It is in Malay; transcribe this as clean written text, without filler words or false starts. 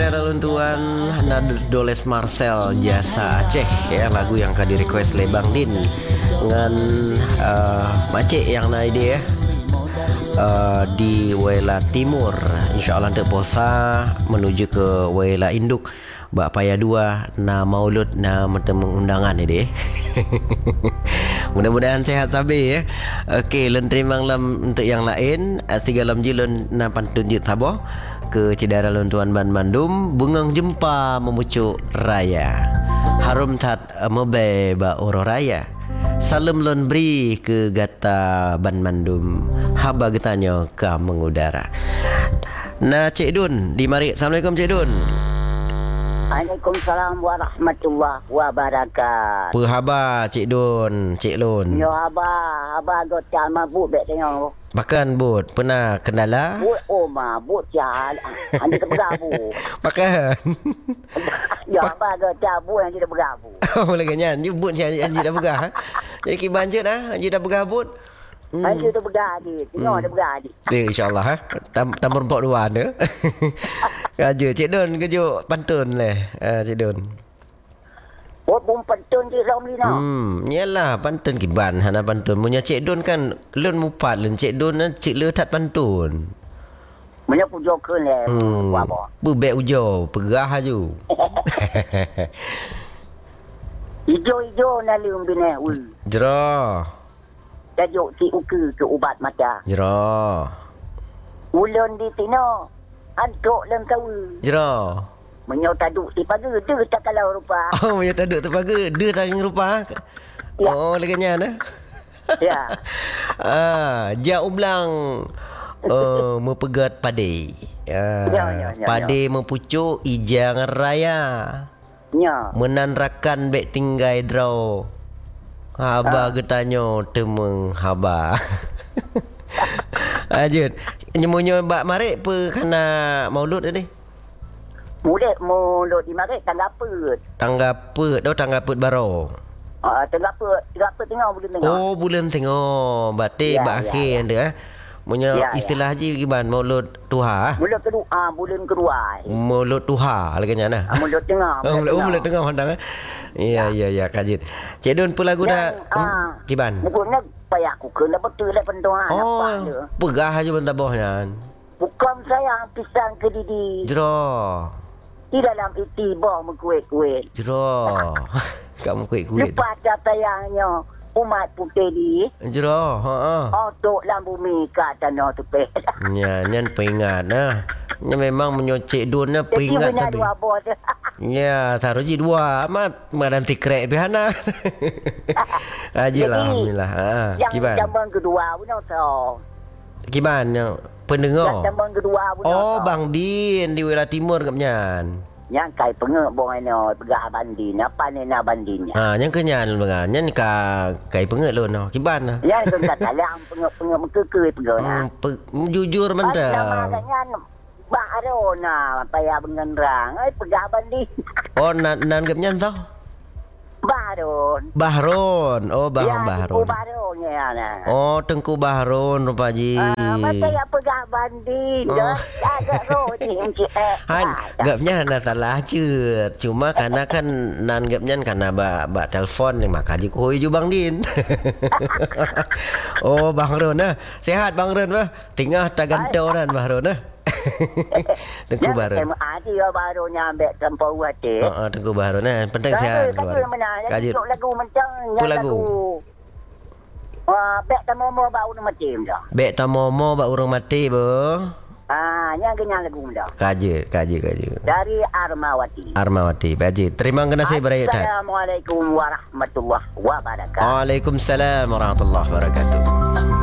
Cedera Reluntuan Nadoles Marcel Jasa Aceh ya, lagu yang akan di request oleh Bang Din dengan Makcik yang naik dia di Wela Timur. InsyaAllah untuk posa menuju ke Wela Induk bak paya dua na maulud na bertemu undangan ni dia. Mudah-mudahan sehat sabi ya. Okey, lun terima lam untuk yang lain. Tiga lam jilun na pantun jut sabo ke Cedera Luntuan Ban Bandung, bungang jempa memucuk raya. Harum tat mobe ba oro raya. Salam lon beri ke gata Ban Bandung. Haba getanyo ka mengudara. Nah, Cik Dun di mari. Assalamualaikum Cik Dun. Waalaikumsalam warahmatullahi wabarakatuh. Apa khabar Cik Dun, Cik Lun? Yo abah gota mabuk bek tengok. Makan bud, pernah kendala? Bud mabuk jalan. Anda terbergabu. Makan. Yo abah gota bud yang tidak bergabu. Oh, lagi nyan, you bud anji dah begah. Jadi ki banjir anji dah begah bud. Anji dah begah di. Tengok dah begah di. InsyaAllah tambah 42 dah. Kerja Cik Dun kerja pantun leh. Cik Dun. Bud bum pantun di Romli no. Yalah pantun kiban hana pantun. Punya Cik Dun kan lun mupat lun Cik Dun Cik Le tat pantun. Punya pujo ke le. Apa? Bebek ujo, perah aju. Ijo na lium bine ul. Jera. Tajuk si uke ke ubat mata. Jera. Ulun di tino. Antuk lem kau. Jera. Menyau taduk si pagi dia tak kalau rupa. Oh, ya tak duk terpaga. Dia tanging rupa. Ya. Oh, leganya nah. Ya. Ja ublang mepegat padi. Ya. Padi mempucuk ijang raya. Ya. Menanrakan bek tinggai draw. Haba getanyo temeng haba. Ajun. Nyemunyo bak marik pe kana maulud ni. Mulut di marik tangga pet. Tangga pet baro. Tangga pet tengok bulan tengok. Oh, bulan tengok. Batik bak akhir anda. Punya istilah haji giban maulud tuha. Bulan kedua, bulan kedua. Mulut tuha laganya nah. Mulut tengah. Mulut tengah pandang. Ya kajit. Cik Dun pun lagu dah giban. Mungkin payah aku kena betul lah pendoa. Oh, pegah aja bentabahnya. Bukan saya pisang ke didi. Jero. Di dalam itibar mengkuit-kuit. Jero. Kamu kuit-kuit. Lepas datayangnya umat putih di. Jero. Otok dalam bumi kat tanah tu pe. Nyan peringat nah. Nya memang menyocek Dun peringat tapi. Ya, taruji dua amat nanti krek bihana. Alhamdulillah. Yang cabang kedua punya so. Kiban pendengar. Yang cabang kedua punya. Oh, Bang Din di Wela Timur kapnyan. Yang kai pengek bong ano pegah bandin apa ni na bandinnya. Yang kenyan bang. Nyan ka kai pengek lo no. Kiban nah. Yang kata lang pengek mengkeke pegah nah. Jujur mentera. Baru na payah bengenrang pegah bandin. Oh, nan kapnyan tau. Bahron. Oh, Bang Bahron. Bahronnya nah. Oh, Tengku Bahron rupaji. Masa ya pegah banding. Agak roti. Gapnya ada salah cut. Cuma karena kan nan gapnya karena ba telepon ni maka ji koi ju Bang Din. Oh, Bang Ron nah. Sehat Bang Ron bah. Tingah tagantau nan Bang Ron nah. Tengku Bahron. Ada baru nyampe tempat hati. Tengku Bahron nah. Penting sehat. Kaji lagu macam lagu. Bek tamomo bau macam dah. Bek tamomo bau urang mati bo. Yang kenyang lagu dah. Kaji. Dari Armawati. Baji. Terima kasih berayat. Assalamualaikum warahmatullahi wabarakatuh. Waalaikumsalam warahmatullahi wabarakatuh.